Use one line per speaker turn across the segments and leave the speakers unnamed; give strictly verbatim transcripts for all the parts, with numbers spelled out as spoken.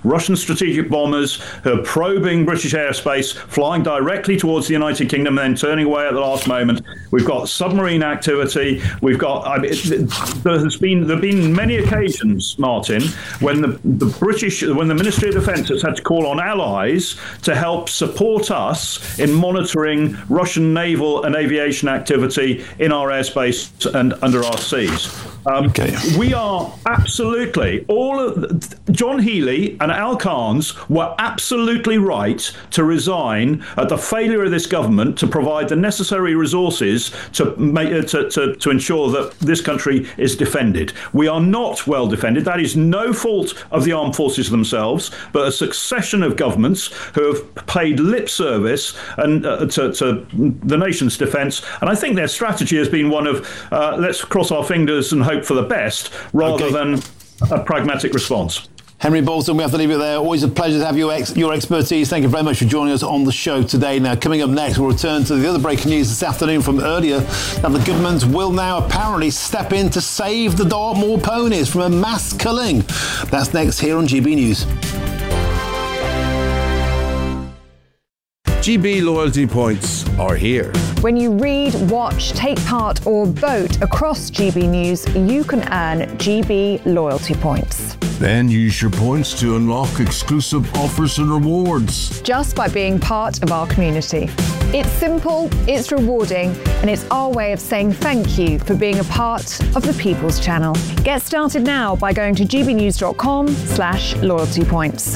Russian strategic bombers who are probing British airspace, flying directly towards the United Kingdom and then turning away at the last moment. We've got submarine activity. We've got, I mean, there has been, there have been many occasions, Martin, when the, the British, when the Ministry of Defence has had to call on allies to help support us in monitoring Russian naval and aviation activity in our airspace and under our seas. Um, okay. We are absolutely, all of, John Healey and Al Cairns were absolutely right to resign at the failure of this government to provide the necessary resources to, make, to, to, to ensure that this country is defended. We are not well defended. That is no fault of the armed forces themselves, but a succession of governments who have paid lip service and uh, to, to the nation's defence. And I think their strategy has been one of uh, let's cross our fingers and hope for the best, rather okay. than a pragmatic response.
Henry Bolton, we have to leave it there. Always a pleasure to have your, ex- your expertise. Thank you very much for joining us on the show today. Now, coming up next, we'll return to the other breaking news this afternoon from earlier. Now, the government will now apparently step in to save the Dartmoor ponies from a mass culling. That's next here on G B News.
G B loyalty points are here.
When you read, watch, take part or vote across G B News, you can earn G B loyalty points.
Then use your points to unlock exclusive offers and rewards.
Just by being part of our community. It's simple, it's rewarding, and it's our way of saying thank you for being a part of the People's Channel. Get started now by going to gbnews.com slash loyalty points.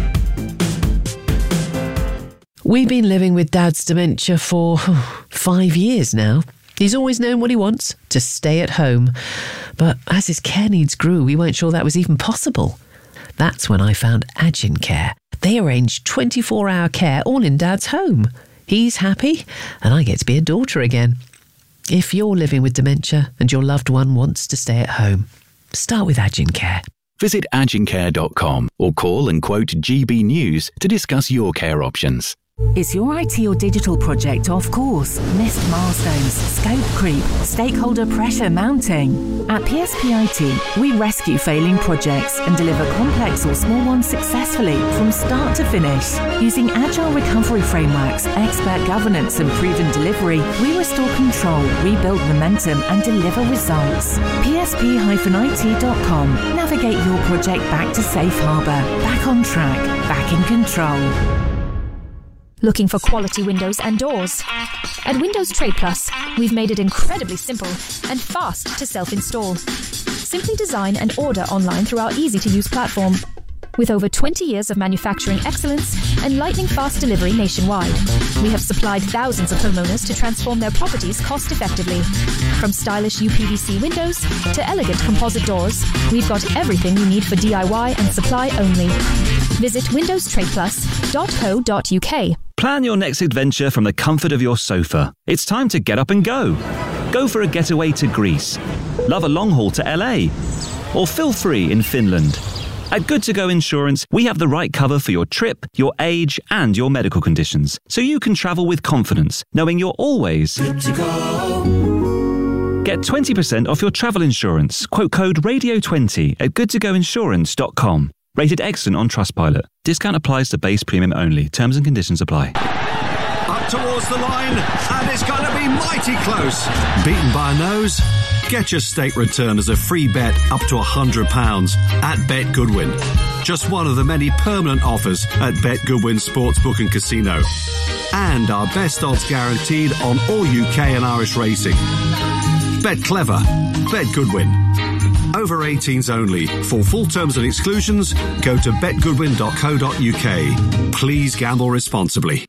We've been living with Dad's dementia for five years now. He's always known what he wants, to stay at home. But as his care needs grew, we weren't sure that was even possible. That's when I found Agin Care. They arrange twenty-four hour care all in Dad's home. He's happy, and I get to be a daughter again. If you're living with dementia and your loved one wants to stay at home, start with Agin Care.
Visit agin care dot com or call and quote G B News to discuss your care options.
Is your I T or digital project off course? Missed milestones, scope creep, stakeholder pressure mounting? At P S P I T, we rescue failing projects and deliver complex or small ones successfully from start to finish. Using agile recovery frameworks, expert governance and proven delivery, we restore control, rebuild momentum and deliver results. P S P I T dot com. Navigate your project back to safe harbour, back on track, back in control.
Looking for quality windows and doors? At Windows Trade Plus, we've made it incredibly simple and fast to self-install. Simply design and order online through our easy-to-use platform. With over twenty years of manufacturing excellence and lightning-fast delivery nationwide, we have supplied thousands of homeowners to transform their properties cost-effectively. From stylish U P V C windows to elegant composite doors, we've got everything you need for D I Y and supply only. Visit windows trade plus dot co dot U K.
Plan your next adventure from the comfort of your sofa. It's time to get up and go. Go for a getaway to Greece. Love a long haul to L A. Or feel free in Finland. At Good To Go Insurance, we have the right cover for your trip, your age, and your medical conditions, so you can travel with confidence, knowing you're always good to go. Get twenty percent off your travel insurance. Quote code radio twenty at good to go insurance dot com. Rated excellent on Trustpilot. Discount applies to base premium only. Terms and conditions apply.
Up towards the line, and it's going to be mighty close. Beaten by a nose? Get your state return as a free bet up to one hundred pounds at Bet Goodwin. Just one of the many permanent offers at Bet Goodwin Sportsbook and Casino. And our best odds guaranteed on all U K and Irish racing. Bet clever. Bet Goodwin. Over eighteens only. For full terms and exclusions, go to bet goodwin dot co dot U K. Please gamble responsibly.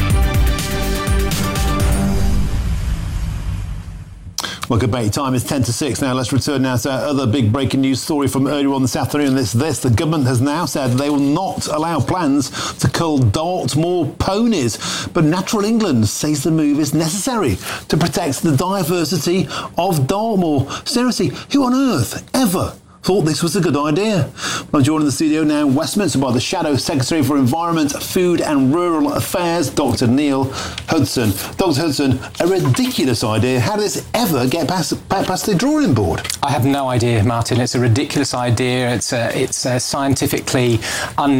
Welcome back. Time is ten to six now. Let's return now to our other big breaking news story from earlier on this afternoon. It's this. The government has now said they will not allow plans to cull Dartmoor ponies. But Natural England says the move is necessary to protect the diversity of Dartmoor. Seriously, who on earth ever thought this was a good idea? I'm joined in the studio now in Westminster by the Shadow Secretary for Environment, Food and Rural Affairs, Doctor Neil Hudson. Doctor Hudson, a ridiculous idea. How did this ever get past, past the drawing board?
I have no idea, Martin. It's a ridiculous idea. It's a, it's a scientifically un